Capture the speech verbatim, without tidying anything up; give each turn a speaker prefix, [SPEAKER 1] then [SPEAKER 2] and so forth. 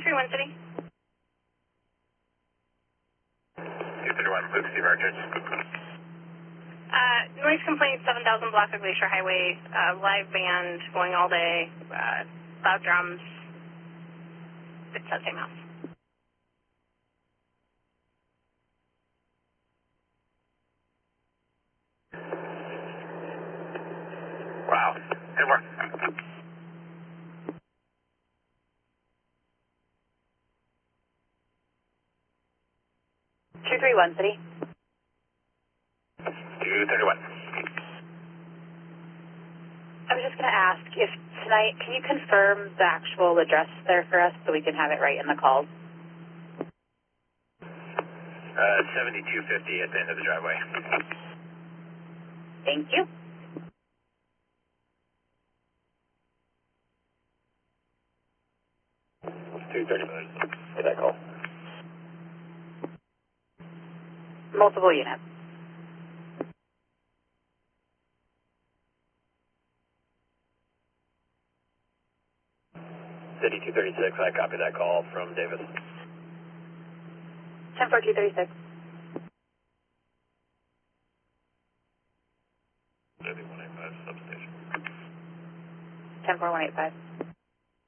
[SPEAKER 1] three one City.
[SPEAKER 2] two thirty-one, Luke, Steve Archers.
[SPEAKER 1] Uh, noise complaint, seven thousand block of Glacier Highway, uh, live band going all day, uh, loud drums. It's that same house.
[SPEAKER 2] Wow. Ten more.
[SPEAKER 3] two three one City.
[SPEAKER 2] two thirty-one.
[SPEAKER 3] I was just going to ask if tonight, can you confirm the actual address there for us so we can have it right in the calls?
[SPEAKER 2] Uh, seventy-two fifty at the end of the driveway.
[SPEAKER 3] Thank you.
[SPEAKER 2] two thirty-one. Get that call.
[SPEAKER 3] Multiple units.
[SPEAKER 2] City two thirty-six, I copy that call from Davis.
[SPEAKER 3] ten four two thirty-six.
[SPEAKER 2] Maybe one eight five substation.
[SPEAKER 3] ten four one eight five.